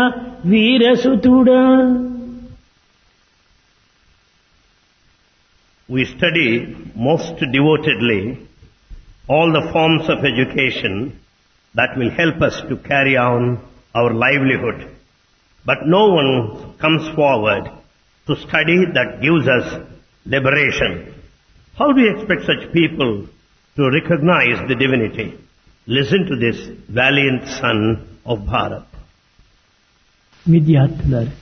వీరసుతుడా. We study most devotedly all the forms of education that will help us to carry on our livelihood. But no one comes forward to study that gives us liberation. How do you expect such people to recognize the divinity? Listen to this valiant son of Bharat. విద్యార్థులారా,